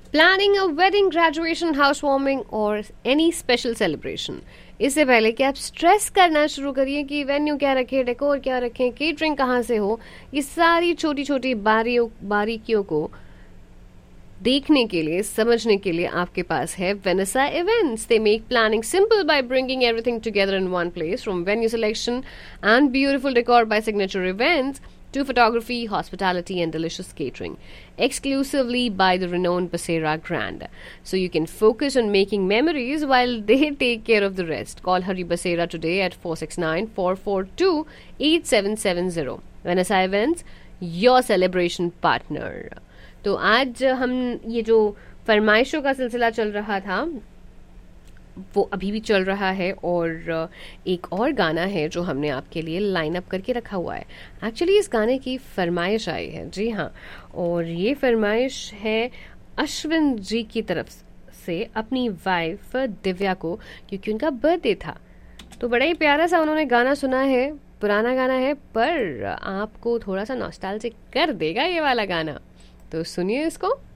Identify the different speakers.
Speaker 1: Planning a wedding, graduation, house warming और any special celebration, इससे पहले कि आप स्ट्रेस करना शुरू करिए कि वेन्यू क्या रखें, डेकोर क्या रखें, केटरिंग कहाँ से हो, ये सारी छोटी छोटी बारीकियों को देखने के लिए, समझने के लिए आपके पास है Vanessa events. They make planning simple by bringing everything together in one place, from venue selection and beautiful decor bye signature events to photography, hospitality, and delicious catering, exclusively by the renowned Basera Grand. So you can focus on making memories while they take care of the rest. Call Hari Basera today at 469-442-8770. Vanessa Events, your celebration partner. तो आज हम ये जो फरमाइशों का सिलसिला चल रहा था वो अभी भी चल रहा है, और एक और गाना है जो हमने आपके लिए लाइन अप करके रखा हुआ है. एक्चुअली इस गाने की फरमाइश आई है, जी हाँ, और ये फरमाइश है अश्विन जी की तरफ से अपनी वाइफ दिव्या को, क्योंकि उनका बर्थडे था. तो बड़ा ही प्यारा सा उन्होंने गाना सुना है, पुराना गाना है पर आपको थोड़ा सा नॉस्टैल्जिक कर देगा ये वाला गाना. तो सुनिए इसको.